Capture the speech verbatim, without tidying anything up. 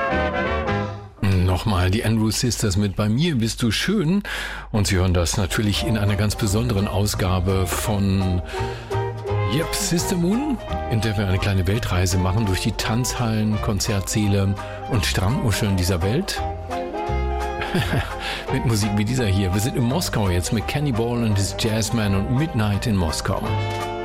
Nochmal die Andrew Sisters mit Bei mir bist du schön. Und Sie hören das natürlich in einer ganz besonderen Ausgabe von Yep, Sister Moon, in der wir eine kleine Weltreise machen durch die Tanzhallen, Konzertsäle und Strandmuscheln dieser Welt. Mit Musik wie dieser hier. Wir sind in Moskau jetzt mit Kenny Ball und his Jazzman und Midnight in Moskau.